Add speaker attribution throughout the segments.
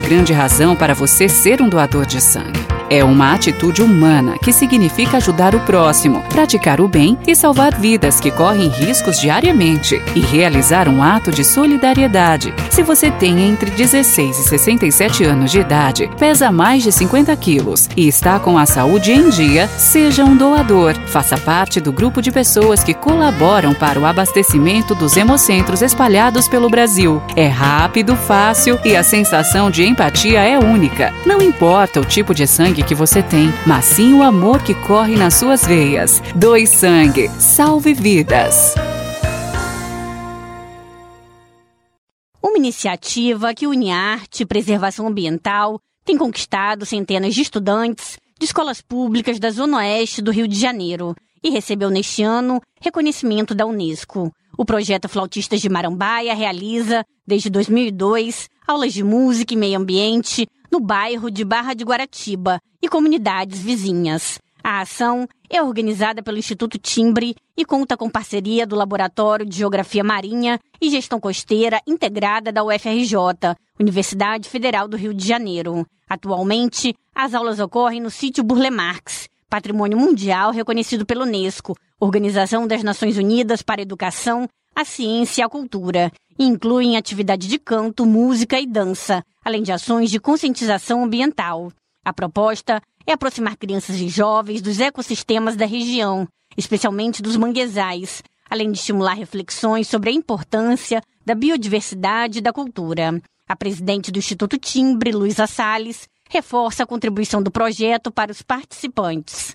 Speaker 1: grande razão para você ser um doador de sangue. É uma atitude humana que significa ajudar o próximo, praticar o bem e salvar vidas que correm riscos diariamente e realizar um ato de solidariedade. Se você tem entre 16 e 67 anos de idade, pesa mais de 50 quilos e está com a saúde em dia, seja um doador. Faça parte do grupo de pessoas que colaboram para o abastecimento dos hemocentros espalhados pelo Brasil. É rápido, fácil e a sensação de empatia é única. Não importa o tipo de sangue que você tem, mas sim o amor que corre nas suas veias. Doe sangue, salve vidas.
Speaker 2: Uma iniciativa que une arte e preservação ambiental tem conquistado centenas de estudantes de escolas públicas da Zona Oeste do Rio de Janeiro e recebeu neste ano reconhecimento da Unesco. O projeto Flautistas de Marambaia realiza, desde 2002, aulas de música e meio ambiente no bairro de Barra de Guaratiba e comunidades vizinhas. A ação é organizada pelo Instituto Timbre e conta com parceria do Laboratório de Geografia Marinha e Gestão Costeira Integrada da UFRJ, Universidade Federal do Rio de Janeiro. Atualmente, as aulas ocorrem no sítio Burle Marx, Patrimônio Mundial reconhecido pela Unesco, Organização das Nações Unidas para a Educação, a Ciência e a Cultura, e incluem atividade de canto, música e dança, além de ações de conscientização ambiental. A proposta é aproximar crianças e jovens dos ecossistemas da região, especialmente dos manguezais, além de estimular reflexões sobre a importância da biodiversidade e da cultura. A presidente do Instituto Timbre, Luísa Salles, reforça a contribuição do projeto para os participantes.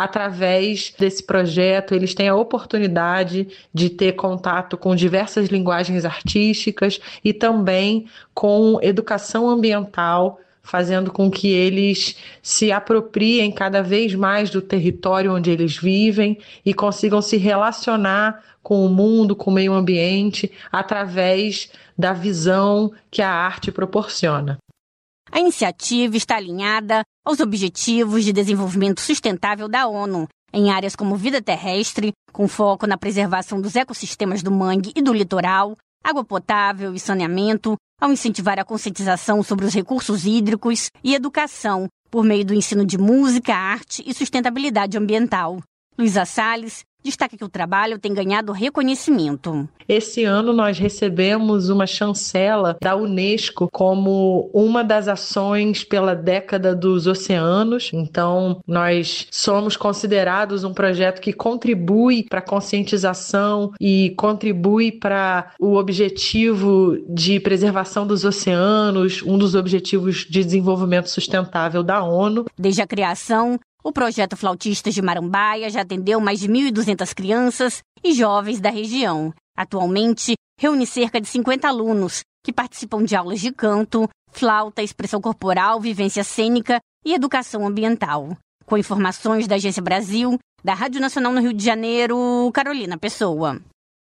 Speaker 3: Através desse projeto, eles têm a oportunidade de ter contato com diversas linguagens artísticas e também com educação ambiental, fazendo com que eles se apropriem cada vez mais do território onde eles vivem e consigam se relacionar com o mundo, com o meio ambiente, através da visão que a arte proporciona.
Speaker 2: A iniciativa está alinhada aos Objetivos de Desenvolvimento Sustentável da ONU, em áreas como vida terrestre, com foco na preservação dos ecossistemas do mangue e do litoral, água potável e saneamento, ao incentivar a conscientização sobre os recursos hídricos e educação, por meio do ensino de música, arte e sustentabilidade ambiental. Luísa Salles destaca que o trabalho tem ganhado reconhecimento.
Speaker 3: Esse ano nós recebemos uma chancela da Unesco como uma das ações pela década dos oceanos. Então, nós somos considerados um projeto que contribui para a conscientização e contribui para o objetivo de preservação dos oceanos, um dos objetivos de desenvolvimento sustentável da ONU.
Speaker 2: Desde a criação, o projeto Flautistas de Marambaia já atendeu mais de 1.200 crianças e jovens da região. Atualmente, reúne cerca de 50 alunos que participam de aulas de canto, flauta, expressão corporal, vivência cênica e educação ambiental. Com informações da Agência Brasil, da Rádio Nacional no Rio de Janeiro, Carolina Pessoa.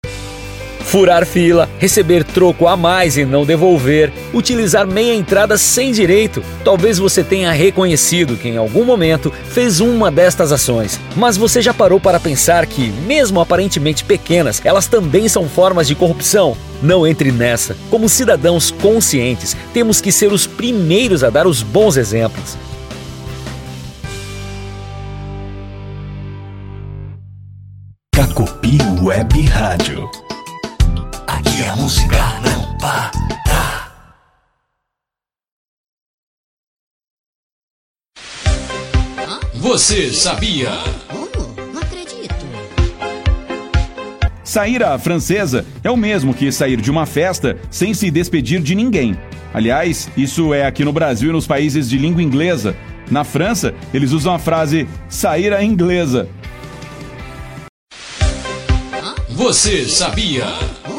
Speaker 4: Furar fila, receber troco a mais e não devolver, utilizar meia entrada sem direito. Talvez você tenha reconhecido que em algum momento fez uma destas ações. Mas você já parou para pensar que, mesmo aparentemente pequenas, elas também são formas de corrupção? Não entre nessa. Como cidadãos conscientes, temos que ser os primeiros a dar os bons exemplos.
Speaker 5: Cacopi Web Rádio. Aqui a música não para.
Speaker 6: Você sabia?
Speaker 7: Não acredito.
Speaker 8: Sair à francesa é o mesmo que sair de uma festa sem se despedir de ninguém. Aliás, isso é aqui no Brasil e nos países de língua inglesa. Na França, eles usam a frase sair à inglesa.
Speaker 6: Você sabia?